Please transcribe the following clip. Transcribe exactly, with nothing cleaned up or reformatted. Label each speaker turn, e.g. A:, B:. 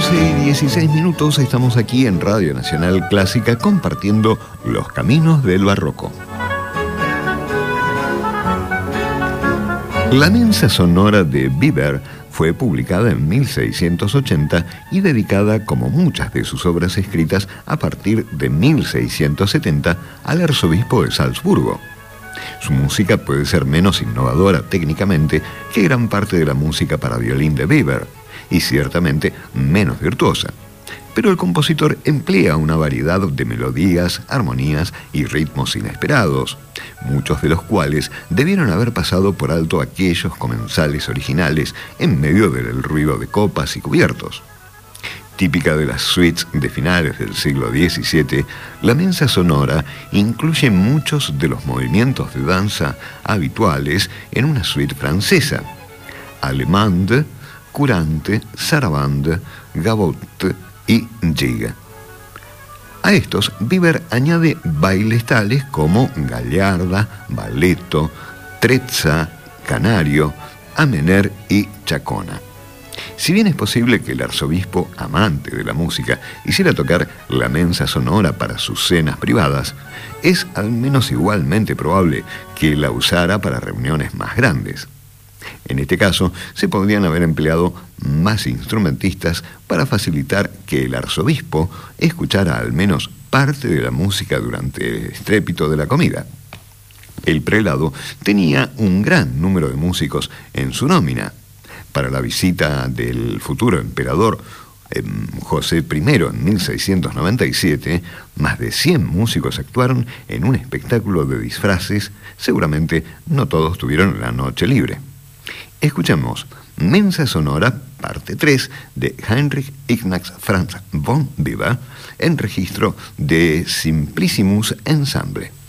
A: once y dieciséis minutos estamos aquí en Radio Nacional Clásica compartiendo los caminos del barroco. La mensa sonora de Weber fue publicada en mil seiscientos ochenta y dedicada, como muchas de sus obras escritas, a partir de mil seiscientos setenta al arzobispo de Salzburgo. Su música puede ser menos innovadora técnicamente que gran parte de la música para violín de Weber, y ciertamente menos virtuosa. Pero el compositor emplea una variedad de melodías, armonías y ritmos inesperados, muchos de los cuales debieron haber pasado por alto aquellos comensales originales en medio del ruido de copas y cubiertos. Típica de las suites de finales del siglo diecisiete, la mensa sonora incluye muchos de los movimientos de danza habituales en una suite francesa: allemande, curante, sarabande, gavotte y gigue. A estos, Weber añade bailes tales como gallarda, balletto, trezza, canario, amener y chacona. Si bien es posible que el arzobispo, amante de la música, hiciera tocar la mensa sonora para sus cenas privadas, es al menos igualmente probable que la usara para reuniones más grandes. En este caso, se podrían haber empleado más instrumentistas para facilitar que el arzobispo escuchara al menos parte de la música durante el estrépito de la comida. El prelado tenía un gran número de músicos en su nómina. Para la visita del futuro emperador eh, José primero en mil seiscientos noventa y siete, más de cien músicos actuaron en un espectáculo de disfraces. Seguramente no todos tuvieron la noche libre. Escuchemos Mensa Sonora, parte tres, de Heinrich Ignaz Franz von Weber, en registro de Simplicissimus Ensemble.